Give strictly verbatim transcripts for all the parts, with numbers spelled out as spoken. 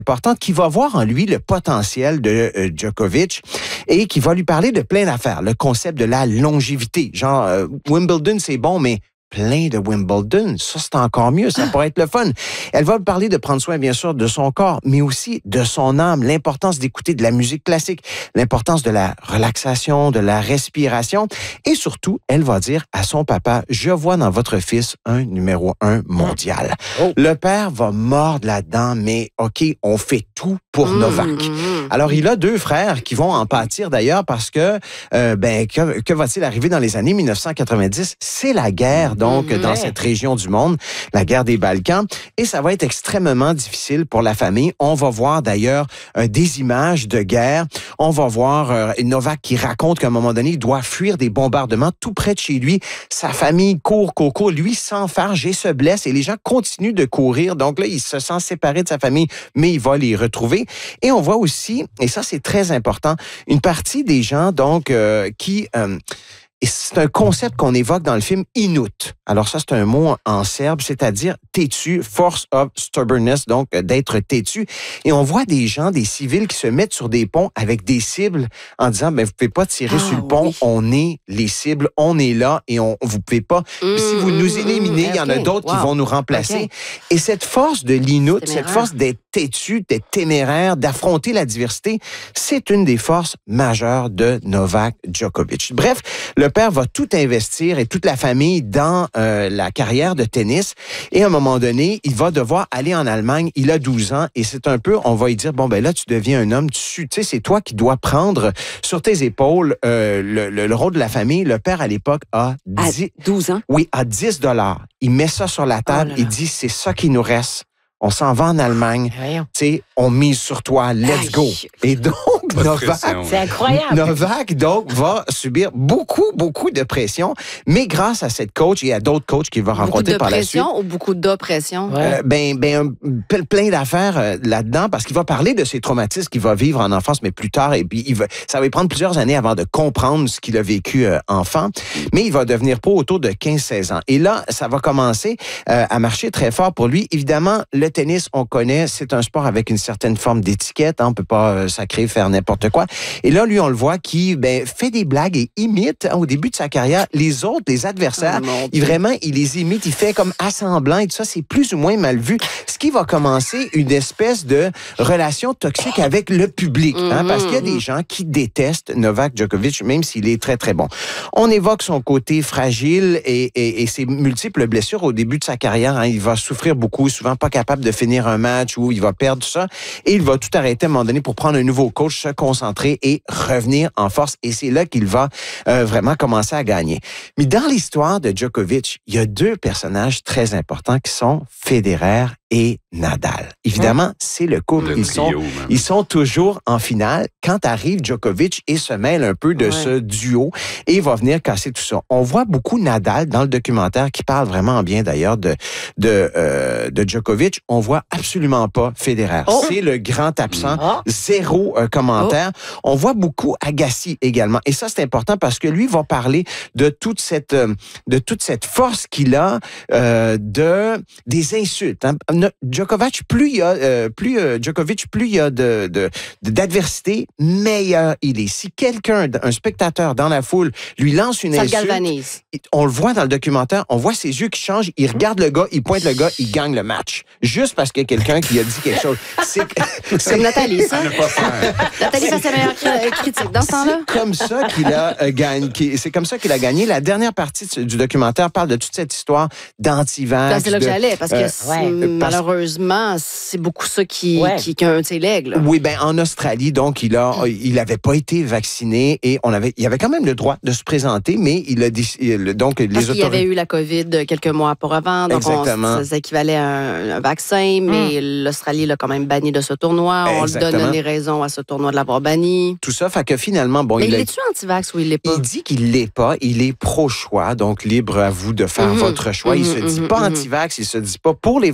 importante qui va voir en lui le potentiel de euh, Djokovic et qui va lui parler de plein d'affaires. Le concept de la longévité. Genre, euh, Wimbledon, c'est bon, mais plein de Wimbledon, ça c'est encore mieux, ça pourrait être le fun. Elle va lui parler de prendre soin bien sûr de son corps, mais aussi de son âme, l'importance d'écouter de la musique classique, l'importance de la relaxation, de la respiration et surtout, elle va dire à son papa, je vois dans votre fils un numéro un mondial. Oh. Le père va mordre là-dedans, mais OK, on fait tout pour mmh, Novak. Mmh. Alors, il a deux frères qui vont en pâtir d'ailleurs parce que, euh, ben, que, que va-t-il arriver dans les années dix-neuf cent quatre-vingt-dix? C'est la guerre, donc, mmh, dans ouais. cette région du monde, la guerre des Balkans. Et ça va être extrêmement difficile pour la famille. On va voir d'ailleurs euh, des images de guerre. On va voir euh, Novak qui raconte qu'à un moment donné, il doit fuir des bombardements tout près de chez lui. Sa famille court, court, court. Lui s'enfarge et se blesse et les gens continuent de courir. Donc là, il se sent séparé de sa famille, mais il va les retrouver. Et on voit aussi, et ça c'est très important, une partie des gens donc euh, qui... Euh, Et c'est un concept qu'on évoque dans le film Inut. Alors ça, c'est un mot en serbe, c'est-à-dire têtu, force of stubbornness, donc d'être têtu. Et on voit des gens, des civils qui se mettent sur des ponts avec des cibles en disant, ben vous pouvez pas tirer ah, sur le pont, oui. on est les cibles, on est là et on vous pouvez pas. Mmh, si vous nous éliminez, il mmh, y en a okay. d'autres wow. qui vont nous remplacer. Okay. Et cette force de l'Inut, cette force d'être têtu, d'être téméraire, d'affronter la diversité, c'est une des forces majeures de Novak Djokovic. Bref, le père va tout investir et toute la famille dans euh, la carrière de tennis. Et à un moment donné, il va devoir aller en Allemagne. Il a douze ans et c'est un peu, on va lui dire, bon, ben là, tu deviens un homme. Tu sais, c'est toi qui dois prendre sur tes épaules euh, le, le, le rôle de la famille. Le père, à l'époque, a dix, à douze ans? Oui, à dix dollars. Il met ça sur la table. Oh il dit, c'est ça qui nous reste. On s'en va en Allemagne. Tu sais, on mise sur toi. Let's go. Et donc, Novak, c'est incroyable. Novak, donc, va subir beaucoup, beaucoup de pression. Mais grâce à cette coach et à d'autres coachs qu'il va beaucoup rencontrer par la suite. Beaucoup de pression ou beaucoup d'oppression? Ouais. Euh, ben, ben, plein d'affaires euh, là-dedans parce qu'il va parler de ses traumatismes qu'il va vivre en enfance, mais plus tard. Et puis, il va, ça va lui prendre plusieurs années avant de comprendre ce qu'il a vécu euh, enfant. Mais il va devenir pro autour de quinze seize ans. Et là, ça va commencer euh, à marcher très fort pour lui. Évidemment, le tennis, on connaît, c'est un sport avec une certaine forme d'étiquette. Hein, on peut pas euh, sacrer, faire n'importe quoi. Et là, lui, on le voit qui ben, fait des blagues et imite, hein, au début de sa carrière, les autres, les adversaires. Oh, il, vraiment, il les imite, il fait comme assemblant et tout ça. C'est plus ou moins mal vu. Ce qui va commencer une espèce de relation toxique avec le public. Hein, mm-hmm. Parce qu'il y a des gens qui détestent Novak Djokovic, même s'il est très, très bon. On évoque son côté fragile et, et, et ses multiples blessures au début de sa carrière. Hein, il va souffrir beaucoup, souvent pas capable de finir un match où il va perdre tout ça. Et il va tout arrêter à un moment donné pour prendre un nouveau coach, se concentrer et revenir en force. Et c'est là qu'il va euh, vraiment commencer à gagner. Mais dans l'histoire de Djokovic, il y a deux personnages très importants qui sont Federer et Nadal. Évidemment, ouais. c'est le couple. Le ils, trio, sont, ils sont toujours en finale. Quand arrive Djokovic et se mêle un peu de ouais. ce duo et va venir casser tout ça. On voit beaucoup Nadal dans le documentaire qui parle vraiment bien d'ailleurs de, de, euh, de Djokovic. On voit absolument pas Federer. Oh. C'est le grand absent. Oh. Zéro euh, commentaire. Oh. On voit beaucoup Agassi également. Et ça, c'est important parce que lui va parler de toute cette, euh, de toute cette force qu'il a euh, de, des insultes. Hein. Djokovic, plus il y a, euh, plus euh, Djokovic, plus il y a de, de, de d'adversité, meilleur il est. Si quelqu'un, un spectateur dans la foule, lui lance une ça insulte, le galvanise. On le voit dans le documentaire, on voit ses yeux qui changent, il regarde le gars, il pointe le gars, il gagne le match. Juste parce qu'il y a quelqu'un qui a dit quelque chose. C'est, c'est comme Nathalie, ça. Nathalie fait sa meilleure critique dans ce temps-là. C'est comme ça qu'il a euh, gagné. C'est comme ça qu'il a gagné. La dernière partie du documentaire parle de toute cette histoire d'anti-vax. C'est là que de, j'allais, parce que euh, ouais. malheureusement, c'est beaucoup ça qui, ouais. qui, qui a un de ses legs. Oui, ben en Australie, donc, il a, il avait pas été vacciné et on avait, il avait quand même le droit de se présenter, mais il a décidé, donc, les Parce qu'il y avait eu la COVID quelques mois auparavant, donc Exactement. On, ça équivalait à un, un vaccin, mais mm. l'Australie l'a quand même banni de ce tournoi. On Exactement. lui donne les raisons à ce tournoi de l'avoir banni. Tout ça, fait que finalement, bon, mais il, il a... est-tu anti-vax ou il l'est pas? Il dit qu'il l'est pas, il est pro-choix, donc libre à vous de faire mm-hmm. votre choix. Il mm-hmm. se dit pas mm-hmm. anti-vax, il se dit pas pour les vaccins non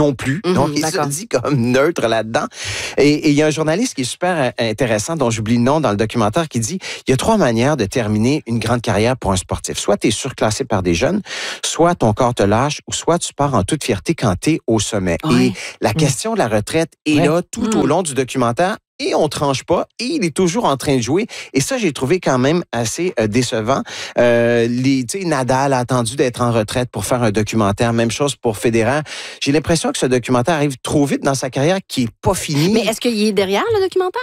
non plus. Mm-hmm, Donc, il d'accord. se dit comme neutre là-dedans. Et il y a un journaliste qui est super intéressant, dont j'oublie le nom dans le documentaire, qui dit, il y a trois manières de terminer une grande carrière pour un sportif. Soit tu es surclassé par des jeunes, soit ton corps te lâche, ou soit tu pars en toute fierté quand tu es au sommet. Oui. Et la question mmh. de la retraite est oui. là tout mmh. au long du documentaire. Et on tranche pas, et il est toujours en train de jouer. Et ça, j'ai trouvé quand même assez euh, décevant. Euh, les, tu sais, Nadal a attendu d'être en retraite pour faire un documentaire. Même chose pour Federer. J'ai l'impression que ce documentaire arrive trop vite dans sa carrière, qui est pas fini. Mais est-ce qu'il est derrière le documentaire?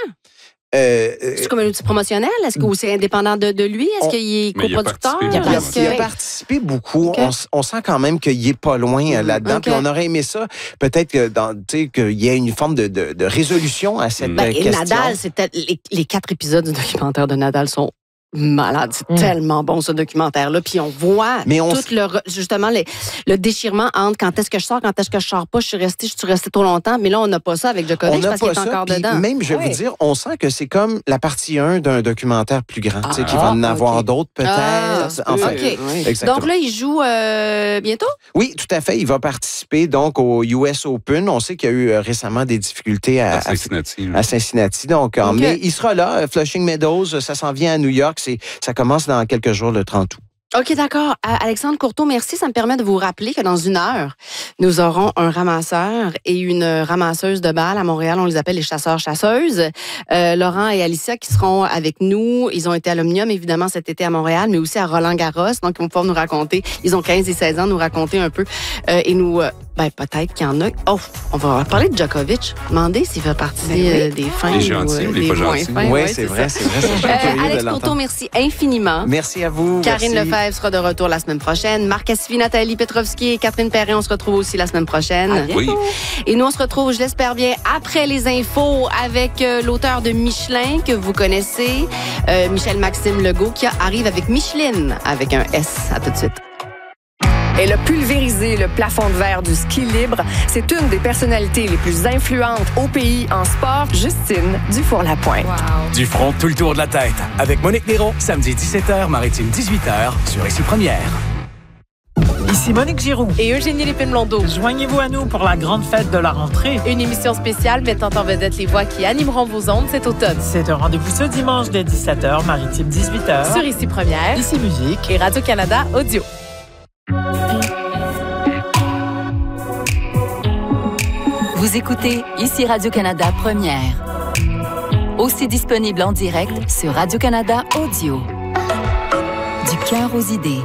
Euh, c'est comme un outil promotionnel? Est-ce que c'est indépendant de, de lui? Est-ce on, qu'il est coproducteur? Il, il, a, il a participé beaucoup. Okay. On, on sent quand même qu'il est pas loin mmh, là-dedans. Okay. Puis on aurait aimé ça. Peut-être que dans, tu sais, qu'il y ait une forme de, de, de résolution à cette ben, question. Et Nadal, c'était les, les quatre épisodes du documentaire de Nadal sont malade, c'est mmh. tellement bon ce documentaire-là. Puis on voit Mais on... tout le justement les, le déchirement entre quand est-ce que je sors, quand est-ce que je sors pas. Je suis restée, je suis restée trop longtemps. Mais là, on n'a pas ça avec Djokovic parce qu'il est ça, encore dedans. Même, je vais ouais. vous dire, on sent que c'est comme la partie un d'un documentaire plus grand. Ah, tu sais, qu'il va en avoir okay. d'autres peut-être. Ah, enfin, okay. oui. Donc là, il joue euh, bientôt? Oui, tout à fait. Il va participer donc au U S Open. On sait qu'il y a eu euh, récemment des difficultés à, à Cincinnati. À, à Cincinnati. Donc, okay. mais il sera là. Flushing Meadows, ça s'en vient à New York. C'est, ça commence dans quelques jours, le trente août. OK, d'accord. Alexandre Courteau, merci. Ça me permet de vous rappeler que dans une heure, nous aurons un ramasseur et une ramasseuse de balles. À Montréal, on les appelle les chasseurs-chasseuses. Euh, Laurent et Alicia qui seront avec nous. Ils ont été à l'Omnium, évidemment, cet été à Montréal, mais aussi à Roland-Garros. Donc, ils vont pouvoir nous raconter. Ils ont quinze et seize ans, nous raconter un peu. Euh, et nous... Euh, ben, peut-être qu'il y en a... Oh, on va parler de Djokovic. Demander s'il fait partie oui. euh, des fins les gentils, ou euh, les des pas gentils. Fins. Oui, ouais, c'est, c'est vrai, ça. c'est vrai, c'est vrai. Euh, Alex Courteau, merci infiniment. Merci à vous. Karine merci. Lefebvre sera de retour la semaine prochaine. Marc Cassivi, Nathalie Petrovski et Catherine Perrin, on se retrouve aussi la semaine prochaine. Oui. Et nous, on se retrouve, je l'espère bien, après les infos avec euh, l'auteur de Michelin, que vous connaissez, euh, Michel-Maxime Legault, qui arrive avec Micheline, avec un S. À tout de suite. Elle a pulvérisé le plafond de verre du ski libre. C'est une des personnalités les plus influentes au pays en sport, Justine Dufour-Lapointe. Wow. Du front, tout le tour de la tête. Avec Monique Néron, samedi dix-sept heures, Maritime dix-huit heures, sur Ici Première. Ici Monique Giroux et Eugénie Lépine-Blondeau. Joignez-vous à nous pour la grande fête de la rentrée. Une émission spéciale mettant en vedette les voix qui animeront vos ondes cet automne. C'est un rendez-vous ce dimanche dès dix-sept heures, Maritime dix-huit heures. Sur Ici Première, Ici Musique et Radio-Canada Audio. Vous écoutez Ici Radio-Canada Première. Aussi disponible en direct sur Radio-Canada Audio. Du cœur aux idées.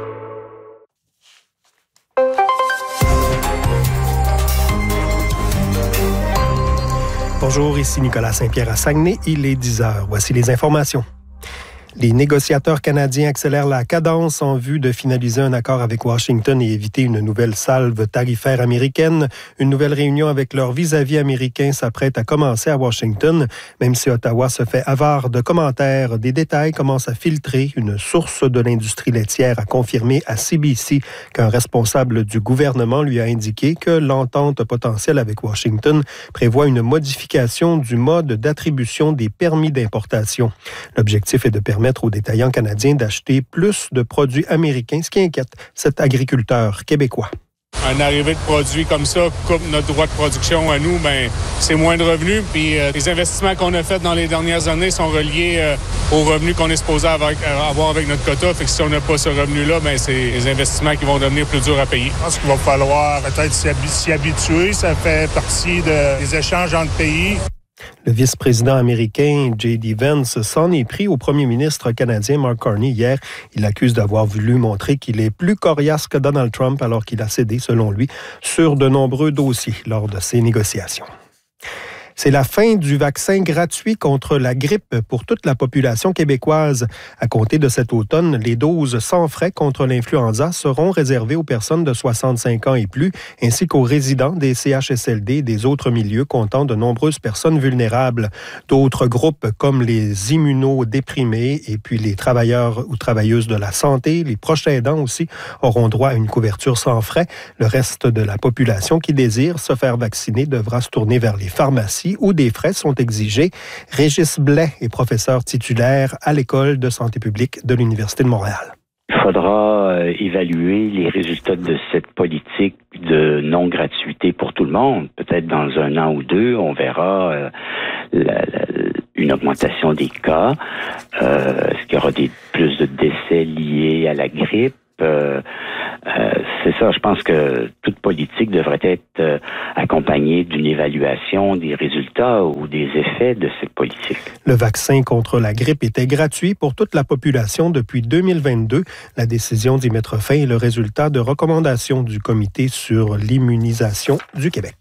Bonjour, ici Nicolas Saint-Pierre à Saguenay. Il est dix heures. Voici les informations. Les négociateurs canadiens accélèrent la cadence en vue de finaliser un accord avec Washington et éviter une nouvelle salve tarifaire américaine. Une nouvelle réunion avec leurs vis-à-vis américains s'apprête à commencer à Washington. Même si Ottawa se fait avare de commentaires, des détails commencent à filtrer. Une source de l'industrie laitière a confirmé à C B C qu'un responsable du gouvernement lui a indiqué que l'entente potentielle avec Washington prévoit une modification du mode d'attribution des permis d'importation. L'objectif est de permettre aux détaillants canadiens d'acheter plus de produits américains, ce qui inquiète cet agriculteur québécois. Une arrivée de produits comme ça coupe notre droit de production à nous, ben c'est moins de revenus. Puis euh, les investissements qu'on a faits dans les dernières années sont reliés euh, aux revenus qu'on est supposé avoir avec, euh, avoir avec notre quota. Fait que si on n'a pas ce revenu-là, ben c'est les investissements qui vont devenir plus durs à payer. Je pense qu'il va falloir peut-être s'y habituer. Ça fait partie de, des échanges entre pays. Le vice-président américain J D Vance s'en est pris au premier ministre canadien Mark Carney hier. Il l'accuse d'avoir voulu montrer qu'il est plus coriace que Donald Trump alors qu'il a cédé, selon lui, sur de nombreux dossiers lors de ces négociations. C'est la fin du vaccin gratuit contre la grippe pour toute la population québécoise. À compter de cet automne, les doses sans frais contre l'influenza seront réservées aux personnes de soixante-cinq ans et plus, ainsi qu'aux résidents des C H S L D et des autres milieux comptant de nombreuses personnes vulnérables. D'autres groupes comme les immunodéprimés et puis les travailleurs ou travailleuses de la santé, les proches aidants aussi, auront droit à une couverture sans frais. Le reste de la population qui désire se faire vacciner devra se tourner vers les pharmacies où des frais sont exigés. Régis Blais est professeur titulaire à l'École de santé publique de l'Université de Montréal. Il faudra euh, évaluer les résultats de cette politique de non-gratuité pour tout le monde. Peut-être dans un an ou deux, on verra euh, la, la, une augmentation des cas. Euh, est-ce qu'il y aura des, plus de décès liés à la grippe? Euh, euh, c'est ça, je pense que toute politique devrait être euh, accompagnée d'une évaluation des résultats ou des effets de cette politique. Le vaccin contre la grippe était gratuit pour toute la population depuis deux mille vingt-deux. La décision d'y mettre fin est le résultat de recommandations du Comité sur l'immunisation du Québec.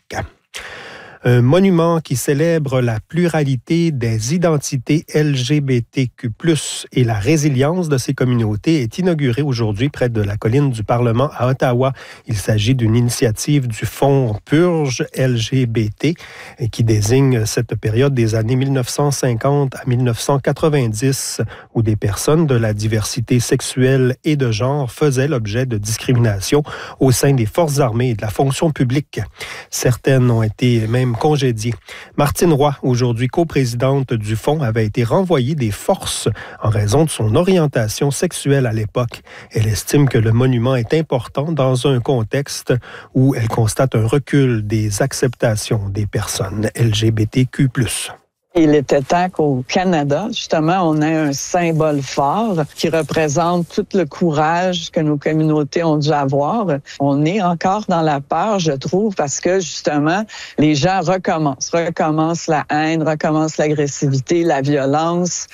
Un monument qui célèbre la pluralité des identités L G B T Q plus, et la résilience de ces communautés est inauguré aujourd'hui près de la colline du Parlement à Ottawa. Il s'agit d'une initiative du Fonds Purge L G B T qui désigne cette période des années mille neuf cent cinquante à mille neuf cent quatre-vingt-dix où des personnes de la diversité sexuelle et de genre faisaient l'objet de discrimination au sein des forces armées et de la fonction publique. Certaines ont été même congédiée. Martine Roy, aujourd'hui coprésidente du fonds, avait été renvoyée des forces en raison de son orientation sexuelle à l'époque. Elle estime que le monument est important dans un contexte où elle constate un recul des acceptations des personnes L G B T Q plus. Il était temps qu'au Canada, justement, on ait un symbole fort qui représente tout le courage que nos communautés ont dû avoir. On est encore dans la peur, je trouve, parce que, justement, les gens recommencent, recommencent la haine, recommencent l'agressivité, la violence.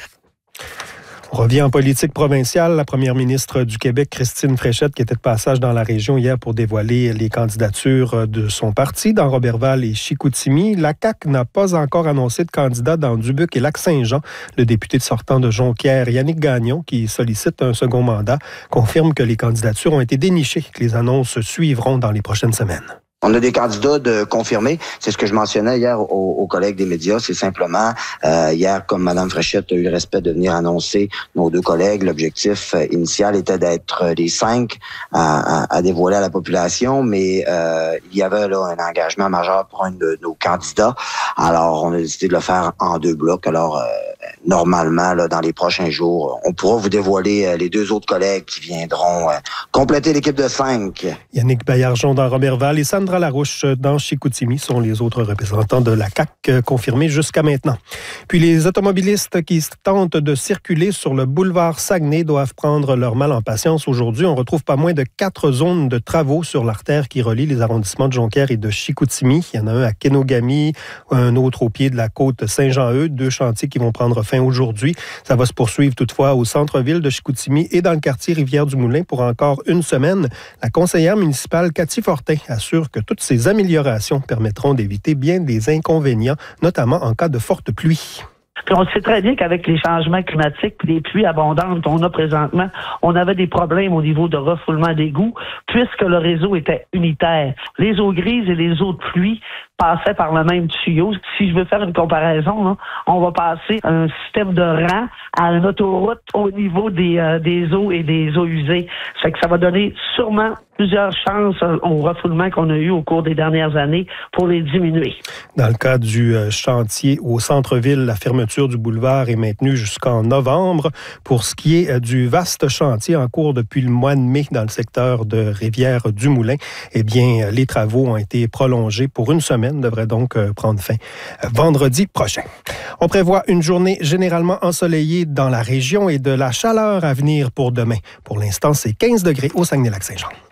On revient en politique provinciale. La première ministre du Québec, Christine Fréchette, qui était de passage dans la région hier pour dévoiler les candidatures de son parti dans Roberval et Chicoutimi. La C A Q n'a pas encore annoncé de candidat dans Dubuque et Lac-Saint-Jean. Le député sortant de Jonquière, Yannick Gagnon, qui sollicite un second mandat, confirme que les candidatures ont été dénichées, que les annonces suivront dans les prochaines semaines. On a des candidats de confirmés. C'est ce que je mentionnais hier aux, aux collègues des médias. C'est simplement, euh, hier, comme Mme Fréchette a eu le respect de venir annoncer nos deux collègues, l'objectif euh, initial était d'être les cinq à, à, à dévoiler à la population, mais euh, il y avait là un engagement majeur pour un de nos candidats. Alors, on a décidé de le faire en deux blocs. Alors, euh, normalement, là, dans les prochains jours, on pourra vous dévoiler euh, les deux autres collègues qui viendront euh, compléter l'équipe de cinq. Yannick Baillargeon dans Roberval et Sandra Larouche dans Chicoutimi sont les autres représentants de la C A Q confirmés jusqu'à maintenant. Puis les automobilistes qui tentent de circuler sur le boulevard Saguenay doivent prendre leur mal en patience aujourd'hui. On retrouve pas moins de quatre zones de travaux sur l'artère qui relie les arrondissements de Jonquière et de Chicoutimi. Il y en a un à Kenogami, un autre au pied de la côte Saint-Jean-Eudes, deux chantiers qui vont prendre fin aujourd'hui. Ça va se poursuivre toutefois au centre-ville de Chicoutimi et dans le quartier Rivière-du-Moulin pour encore une semaine. La conseillère municipale Cathy Fortin assure que toutes ces améliorations permettront d'éviter bien des inconvénients, notamment en cas de forte pluie. Puis on sait très bien qu'avec les changements climatiques et les pluies abondantes qu'on a présentement, on avait des problèmes au niveau de refoulement d'égouts, puisque le réseau était unitaire. Les eaux grises et les eaux de pluie passaient par le même tuyau. Si je veux faire une comparaison, là, on va passer un système de rang à une autoroute au niveau des, euh, des eaux et des eaux usées. Ça fait que ça va donner sûrement plusieurs chances au refoulement qu'on a eu au cours des dernières années pour les diminuer. Dans le cas du chantier au centre-ville, la fermeture du boulevard est maintenue jusqu'en novembre. Pour ce qui est du vaste chantier en cours depuis le mois de mai dans le secteur de Rivière-du-Moulin, eh bien, les travaux ont été prolongés pour une semaine, devraient donc prendre fin vendredi prochain. On prévoit une journée généralement ensoleillée dans la région et de la chaleur à venir pour demain. Pour l'instant, c'est quinze degrés au Saguenay-Lac-Saint-Jean.